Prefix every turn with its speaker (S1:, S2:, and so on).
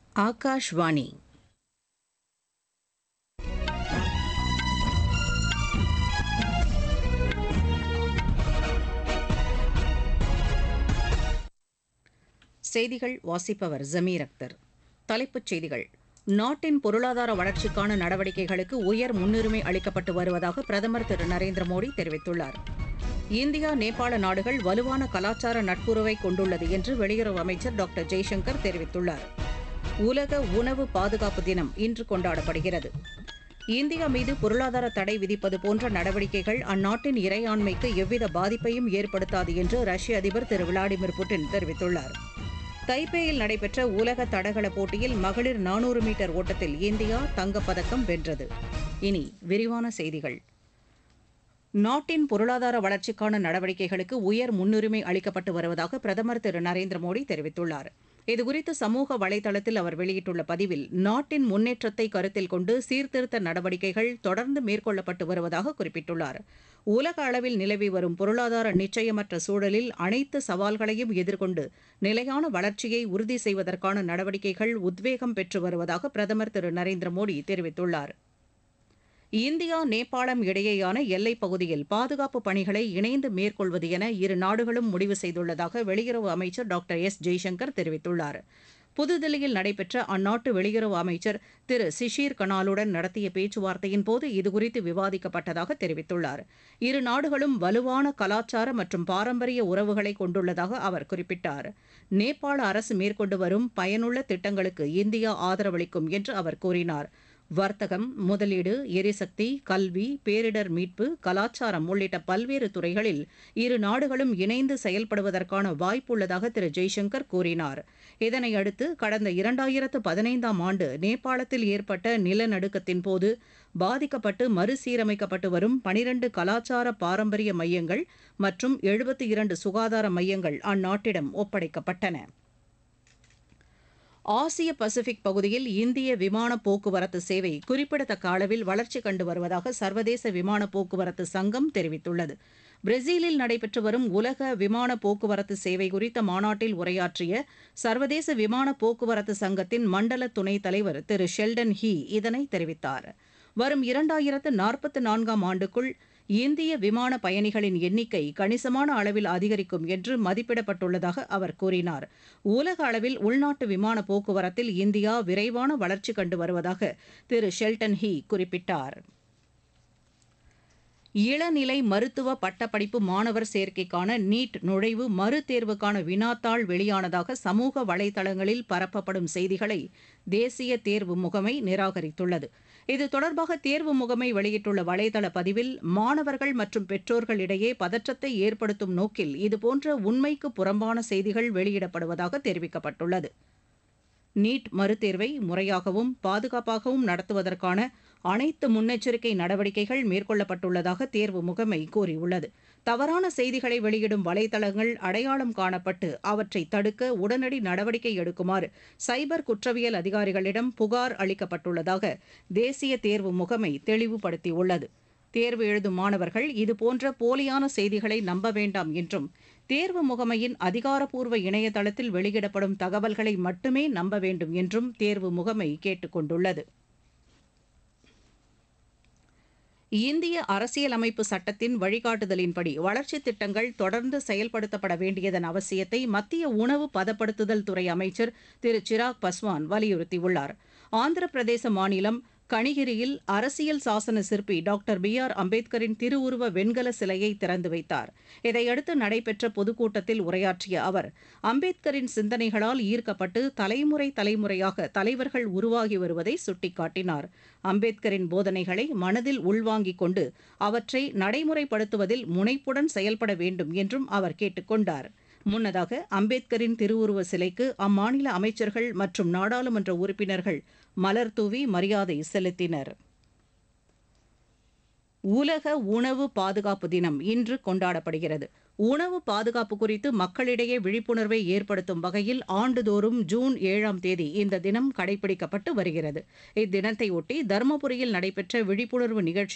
S1: ஆகாஷ்வாணி. செய்திகள் வாசிப்பவர் ஜமீர் அக்தர். தலைப்புச் செய்திகள். நாட்டின் பொருளாதார வளர்ச்சிக்கான நடவடிக்கைகளுக்கு உயர் முன்னுரிமை அளிக்கப்பட்டு வருவதாக பிரதமர் திரு நரேந்திர மோடி தெரிவித்துள்ளார். இந்தியா நேபாள நாடுகள் வலுவான கலாச்சார நட்புறவை கொண்டுள்ளது என்று வெளியுறவு அமைச்சர் டாக்டர் ஜெய்சங்கர் தெரிவித்துள்ளார். உலக உணவு பாதுகாப்பு தினம் இன்று கொண்டாடப்படுகிறது. இந்தியா மீது பொருளாதார தடை விதிப்பது போன்ற நடவடிக்கைகள் அந்நாட்டின் இறையாண்மைக்கு எவ்வித பாதிப்பையும் ஏற்படுத்தாது என்று ரஷ்ய அதிபர் திரு விளாடிமிர் புட்டின் தெரிவித்துள்ளார். தைப்பேயில் நடைபெற்ற உலக தடகள போட்டியில் மகளிர் 400 மீட்டர் ஓட்டத்தில் இந்தியா தங்கப்பதக்கம் வென்றது. இனி விரிவான செய்திகள். நாட்டின் பொருளாதார வளர்ச்சிக்கான நடவடிக்கைகளுக்கு உயர் முன்னுரிமை அளிக்கப்பட்டு வருவதாக பிரதமர் திரு நரேந்திர மோடி தெரிவித்துள்ளார். இதுகுறித்து சமூக வலைதளத்தில் அவர் வெளியிட்டுள்ள பதிவில், நாட்டின் முன்னேற்றத்தை கருத்தில் கொண்டு சீர்திருத்த நடவடிக்கைகள் தொடர்ந்து மேற்கொள்ளப்பட்டு வருவதாக குறிப்பிட்டுள்ளார். உலக அளவில் நிலவி வரும் பொருளாதார நிச்சயமற்ற சூழலில் அனைத்து சவால்களையும் எதிர்கொண்டு நிலையான வளர்ச்சியை உறுதி செய்வதற்கான நடவடிக்கைகள் உத்வேகம் பெற்று வருவதாக பிரதமர் திரு நரேந்திர மோடி தெரிவித்துள்ளார். இந்தியா நேபாளம் இடையேயான எல்லைப் பகுதியில் பாதுகாப்பு பணிகளை இணைந்து மேற்கொள்வது என இரு நாடுகளும் முடிவு செய்துள்ளதாக வெளியுறவு அமைச்சர் டாக்டர் எஸ் ஜெய்சங்கர் தெரிவித்துள்ளார். புதுதில்லியில் நடைபெற்ற அந்நாட்டு வெளியுறவு அமைச்சர் திரு சிஷீர் கனாலுடன் நடத்திய பேச்சுவார்த்தையின் போது இதுகுறித்து விவாதிக்கப்பட்டதாக தெரிவித்துள்ளார். இரு நாடுகளும் வலுவான கலாச்சார மற்றும் பாரம்பரிய உறவுகளை கொண்டுள்ளதாக அவர் குறிப்பிட்டார். நேபாள அரசு மேற்கொண்டு வரும் பயனுள்ள திட்டங்களுக்கு இந்தியா ஆதரவளிக்கும் என்று அவர் கூறினார். வர்த்தகம், முதலீடு, எரிசக்தி, கல்வி, பேரிடர் மீட்பு, கலாச்சாரம் உள்ளிட்ட பல்வேறு துறைகளில் இரு நாடுகளும் இணைந்து செயல்படுவதற்கான வாய்ப்புள்ளதாக திரு ஜெய்சங்கர் கூறினார். இதனையடுத்து கடந்த 2015ஆம் ஆண்டு நேபாளத்தில் ஏற்பட்ட நிலநடுக்கத்தின் போது பாதிக்கப்பட்டு மறுசீரமைக்கப்பட்டு வரும் 12 கலாச்சார பாரம்பரிய மையங்கள் மற்றும் 72 சுகாதார மையங்கள் அந்நாட்டிடம் ஒப்படைக்கப்பட்டன. ஆசிய பசிபிக் பகுதியில் இந்திய விமான போக்குவரத்து சேவை குறிப்பிடத்தக்க அளவில் வளர்ச்சி கண்டு வருவதாக சர்வதேச விமான போக்குவரத்து சங்கம் தெரிவித்துள்ளது. பிரேசிலில் நடைபெற்று வரும் உலக விமான போக்குவரத்து சேவை குறித்த மாநாட்டில் உரையாற்றிய சர்வதேச விமான போக்குவரத்து சங்கத்தின் மண்டல துணைத் தலைவர் திரு ஷெல்டன் ஹீ இதனை தெரிவித்தார். வரும் 2044ஆம் ஆண்டுக்குள் இந்திய விமான பயணிகளின் எண்ணிக்கை கணிசமான அளவில் அதிகரிக்கும் என்று மதிப்பிடப்பட்டுள்ளதாக அவர் கூறினார். உலக அளவில் உள்நாட்டு விமான போக்குவரத்தில் இந்தியா விரைவான வளர்ச்சி கண்டு வருவதாக திரு ஷெல்டன் ஹீ குறிப்பிட்டார். இளநிலை மருத்துவ பட்டப்படிப்பு மாணவர் சேர்க்கைக்கான நீட் நுழைவு மறுதேர்வுக்கான வினாத்தாள் வெளியானதாக சமூக வலைதளங்களில் பரப்பப்படும் செய்திகளை தேசிய தேர்வு முகமை நிராகரித்துள்ளது. இது தொடர்பாக தேர்வு முகமை வெளியிட்டுள்ள வலைதள பதிவில், மாணவர்கள் மற்றும் பெற்றோர்களிடையே பதற்றத்தை ஏற்படுத்தும் நோக்கில் இதுபோன்ற உண்மைக்கு புறம்பான செய்திகள் வெளியிடப்படுவதாக தெரிவிக்கப்பட்டுள்ளது. நீட் மறுதேர்வை முறையாகவும் பாதுகாப்பாகவும் நடத்துவதற்கான அனைத்து முன்னெச்சரிக்கை நடவடிக்கைகள் மேற்கொள்ளப்பட்டுள்ளதாக தேர்வு முகமை கூறியுள்ளது. தவறான செய்திகளை வெளியிடும் வலைதளங்கள் அடையாளம் காணப்பட்டு அவற்றை தடுக்க உடனடி நடவடிக்கை எடுக்குமாறு சைபர் குற்றவியல் அதிகாரிகளிடம் புகார் அளிக்கப்பட்டுள்ளதாக தேசிய தேர்வு முகமை தெளிவுபடுத்தியுள்ளது. தேர்வு எழுதும் மாணவர்கள் இதுபோன்ற போலியான செய்திகளை நம்ப வேண்டாம் என்றும், தேர்வு முகமையின் அதிகாரப்பூர்வ இணையதளத்தில் வெளியிடப்படும் தகவல்களை மட்டுமே நம்ப வேண்டும் என்றும் தேர்வு முகமை கேட்டுக் கொண்டுள்ளது. இந்திய அரசியலமைப்பு சட்டத்தின் வழிகாட்டுதலின்படி வளர்ச்சித் திட்டங்கள் தொடர்ந்து செயல்படுத்தப்பட வேண்டியதன் அவசியத்தை மத்திய உணவு பதப்படுத்துதல் துறை அமைச்சர் திரு சிராக் பஸ்வான் வலியுறுத்தியுள்ளார். ஆந்திர பிரதேச மாநிலம் கணிகிரியில் அரசியல் சாசன சிற்பி டாக்டர் பி.ஆர். அம்பேத்கரின் திருவுருவ வெண்கல சிலையை திறந்து வைத்தார். இதையடுத்து நடைபெற்ற பொதுக்கூட்டத்தில் உரையாற்றிய அவர், அம்பேத்கரின் சிந்தனைகளால் ஈர்க்கப்பட்டு தலைமுறையாக தலைவர்கள் உருவாகி வருவதை சுட்டிக்காட்டினார். அம்பேத்கரின் போதனைகளை மனதில் உள்வாங்கிக் கொண்டு அவற்றை நடைமுறைப்படுத்துவதில் முனைப்புடன் செயல்பட வேண்டும் என்றும் அவர் கேட்டுக் கொண்டார். முன்னதாக அம்பேத்கரின் திருவுருவ சிலைக்கு அம்மாநில அமைச்சர்கள் மற்றும் நாடாளுமன்ற உறுப்பினர்கள் மலர் தூவி மரியாதை செலுத்தினர். உலக உணவு பாதுகாப்பு தினம் இன்று கொண்டாடப்படுகிறது. உணவு பாதுகாப்பு குறித்து மக்களிடையே விழிப்புணர்வை ஏற்படுத்தும் வகையில் ஆண்டுதோறும் ஜூன் 7ஆம் தேதி இந்த தினம் கடைபிடிக்கப்பட்டு வருகிறது. இத்தினத்தையொட்டி தருமபுரியில் நடைபெற்ற விழிப்புணர்வு நிகழ்ச்சி